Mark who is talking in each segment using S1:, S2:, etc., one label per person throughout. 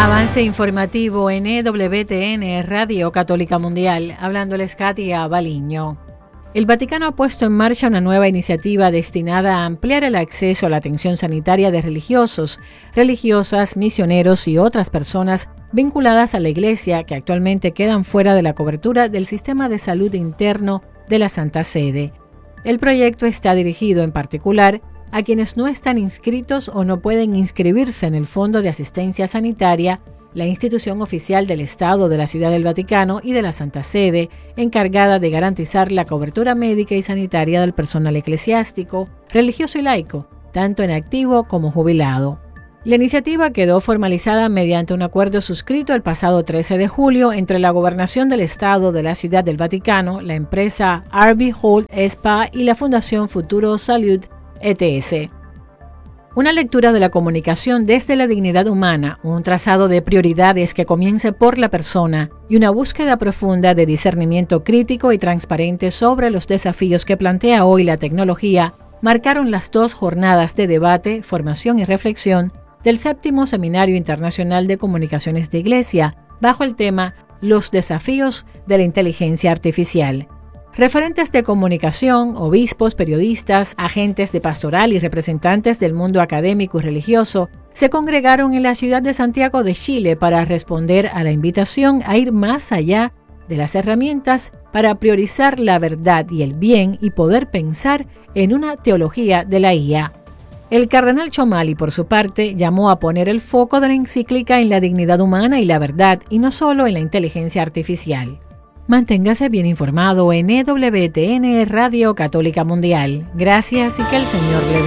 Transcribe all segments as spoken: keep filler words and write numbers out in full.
S1: Avance informativo en E W T N Radio Católica Mundial, hablándoles Katia Baliño. El Vaticano ha puesto en marcha una nueva iniciativa destinada a ampliar el acceso a la atención sanitaria de religiosos, religiosas, misioneros y otras personas vinculadas a la Iglesia que actualmente quedan fuera de la cobertura del sistema de salud interno de la Santa Sede. El proyecto está dirigido en particular a quienes no están inscritos o no pueden inscribirse en el Fondo de Asistencia Sanitaria, la institución oficial del Estado de la Ciudad del Vaticano y de la Santa Sede, encargada de garantizar la cobertura médica y sanitaria del personal eclesiástico, religioso y laico, tanto en activo como jubilado. La iniciativa quedó formalizada mediante un acuerdo suscrito el pasado trece de julio entre la Gobernación del Estado de la Ciudad del Vaticano, la empresa Arby Holt S P A y la Fundación Futuro Salud E T S. Una lectura de la comunicación desde la dignidad humana, un trazado de prioridades que comience por la persona y una búsqueda profunda de discernimiento crítico y transparente sobre los desafíos que plantea hoy la tecnología, marcaron las dos jornadas de debate, formación y reflexión del séptimo Seminario Internacional de Comunicaciones de Iglesia, bajo el tema Los desafíos de la inteligencia artificial. Referentes de comunicación, obispos, periodistas, agentes de pastoral y representantes del mundo académico y religioso se congregaron en la ciudad de Santiago de Chile para responder a la invitación a ir más allá de las herramientas para priorizar la verdad y el bien y poder pensar en una teología de la I A. El cardenal Chomali, por su parte, llamó a poner el foco de la encíclica en la dignidad humana y la verdad y no solo en la inteligencia artificial. Manténgase bien informado en E W T N Radio Católica Mundial. Gracias y que el Señor le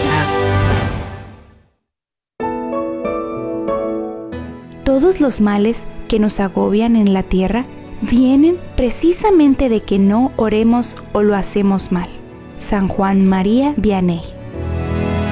S1: bendiga.
S2: Todos los males que nos agobian en la tierra vienen precisamente de que no oremos o lo hacemos mal. San Juan María Vianney.